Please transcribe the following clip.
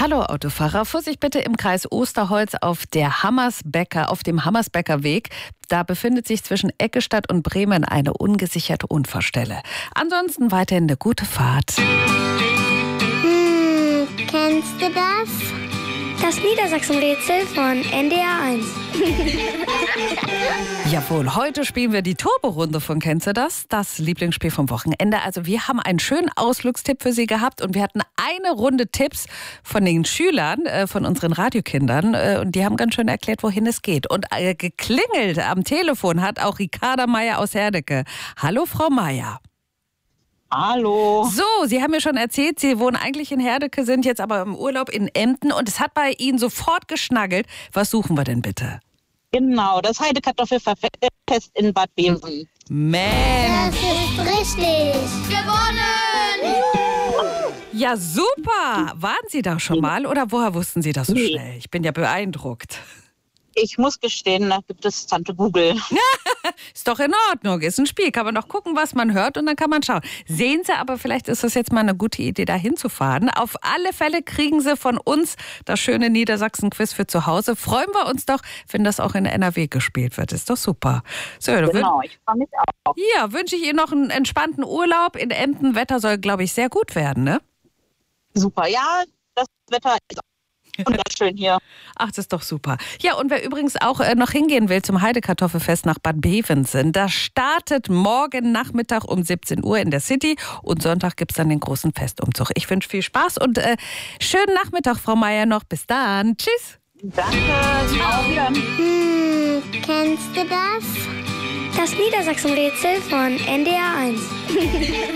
Hallo Autofahrer, Vorsicht bitte im Kreis Osterholz auf dem Hammersbecker Weg. Da befindet sich zwischen Eggestadt und Bremen eine ungesicherte Unfallstelle. Ansonsten weiterhin eine gute Fahrt. Kennst du das? Das Niedersachsen-Rätsel von NDR 1. Jawohl, heute spielen wir die Turbo-Runde von Kennst du das? Das Lieblingsspiel vom Wochenende. Also wir haben einen schönen Ausflugstipp für Sie gehabt und wir hatten eine Runde Tipps von den Schülern, von unseren Radiokindern und die haben ganz schön erklärt, wohin es geht. Und geklingelt am Telefon hat auch Ricarda Meier aus Herdecke. Hallo Frau Meier. Hallo. So, Sie haben mir schon erzählt, Sie wohnen eigentlich in Herdecke, sind jetzt aber im Urlaub in Emden und es hat bei Ihnen sofort geschnaggelt. Was suchen wir denn bitte? Genau, das Heidekartoffelfest in Bad Bevensen. Mensch. Das ist richtig. Gewonnen! Ja, super. Waren Sie da schon mal oder woher wussten Sie das so schnell? Ich bin ja beeindruckt. Ich muss gestehen, da gibt es Tante Google. Ist doch in Ordnung, ist ein Spiel. Kann man doch gucken, was man hört und dann kann man schauen. Sehen Sie aber, vielleicht ist das jetzt mal eine gute Idee, da hinzufahren. Auf alle Fälle kriegen Sie von uns das schöne Niedersachsen-Quiz für zu Hause. Freuen wir uns doch, wenn das auch in NRW gespielt wird. Ist doch super. So, Genau, ich freue mich auch. Ja, wünsche ich Ihnen noch einen entspannten Urlaub. In Emden, Wetter soll, glaube ich, sehr gut werden, ne? Super, ja, das Wetter ist wunderschön hier. Ach, das ist doch super. Ja, und wer übrigens auch noch hingehen will zum Heidekartoffelfest nach Bad Bevensen, das startet morgen Nachmittag um 17 Uhr in der City und Sonntag gibt es dann den großen Festumzug. Ich wünsche viel Spaß und schönen Nachmittag, Frau Meier, noch. Bis dann. Tschüss. Danke, ciao. Wieder. Kennst du das? Das Niedersachsen-Rätsel von NDR 1.